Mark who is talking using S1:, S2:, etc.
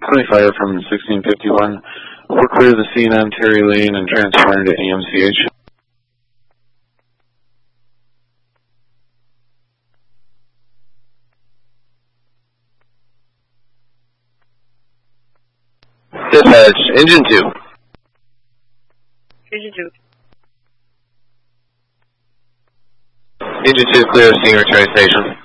S1: 20 fire from 1651. We're clear of the scene on Terry Lane and transferring to AMCH.
S2: Dispatch, Engine 2.
S3: Engine 2.
S2: Engine 2 clear of scene, return to station.